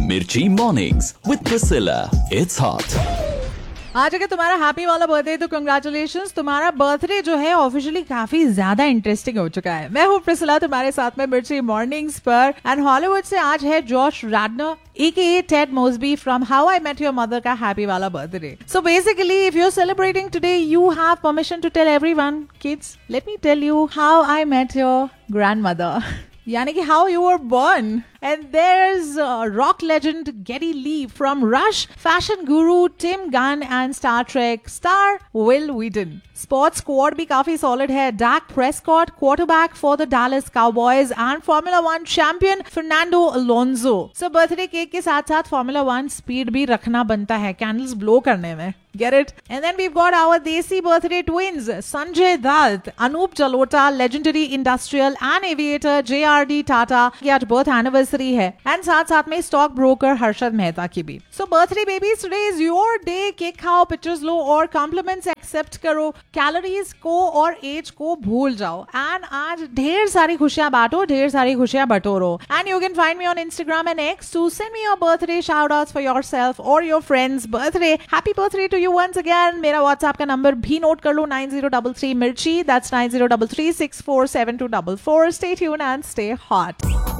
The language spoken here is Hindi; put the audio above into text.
Mirchi Mornings with Priscilla. It's hot. आज अगर तुम्हारा हैप्पी वाला बर्थडे तो कंग्रेचुलेशंस, तुम्हारा बर्थडे जो है ऑफिशियली काफी ज्यादा इंटरेस्टिंग हो चुका है। मैं हूँ प्रिसिला तुम्हारे साथ में मिर्ची मॉर्निंग्स पर। एंड हॉलीवुड से आज है Josh राडनर aka Ted Mosby from How I Met Your Mother का हैप्पी वाला birthday. So basically if you're celebrating today you have permission to tell everyone, kids, let me tell you how I met your grandmother. यानी कि how you were born. And there's rock legend Geddy Lee from Rush, fashion guru Tim Gunn and Star Trek star Will Wheaton. Sports squad भी काफी solid है. Dak Prescott, quarterback for the Dallas Cowboys and Formula 1 champion Fernando Alonso. So birthday cake के साथ साथ Formula 1 speed भी रखना बनता है candles blow करने में. Get it? And then we've got our Desi birthday twins, Sanjay Dutt, Anup Jalota, legendary industrial and aviator JRD Tata की आज birth anniversary है एंड साथ साथ में स्टॉक ब्रोकर हर्षद मेहता की भी। सो birthday babies, today is your day. Cake खाओ, पिक्चर्स लो और कॉम्प्लीमेंट्स एक्सेप्ट करो, कैलोरीज को और एज को भूल जाओ एंड आज ढेर सारी खुशियां बांटो, ढेर सारी खुशियां बटोरो। And you can find me on Instagram and x to send me your birthday shout outs for yourself और your friends birthday. Happy birthday to you once again. मेरा व्हाट्सएप का नंबर भी नोट कर लो, 9033 मिर्ची, that's 9033647244। Stay tuned and stay hot.